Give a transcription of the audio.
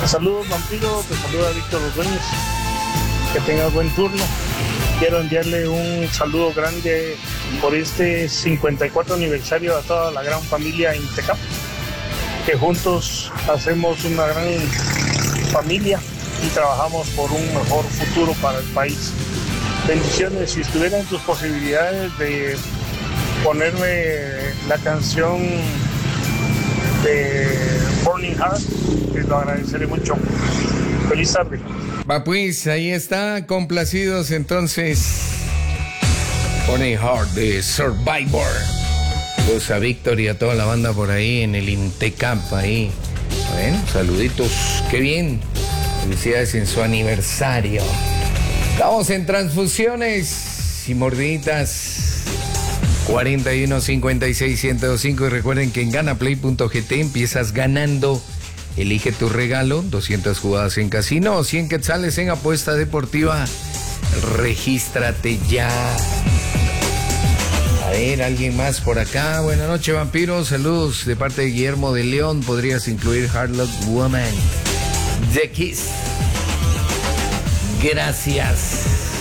Saludos, vampiro, te saluda Víctor Ordóñez. Que tengas buen turno. Quiero enviarle un saludo grande por este 54 aniversario a toda la gran familia Intecap, que juntos hacemos una gran familia y trabajamos por un mejor futuro para el país. Bendiciones. Si estuviera en tus posibilidades de ponerme la canción de Burning Heart, te lo agradeceré mucho. Feliz tarde. Va pues, ahí está, complacidos entonces. Burning Heart de Survivor. Pues a Víctor y a toda la banda por ahí en el Intecap ahí. Bueno, saluditos, qué bien. Felicidades en su aniversario. Estamos en transfusiones y mordiditas 41 56 105 y recuerden que en ganaplay.gt empiezas ganando. Elige tu regalo, 200 jugadas en casino, 100 quetzales en apuesta deportiva. Regístrate ya. A ver, alguien más por acá. Buenas noches, vampiro. Saludos de parte de Guillermo de León. Podrías incluir Hard Luck Woman, The Kiss. Gracias.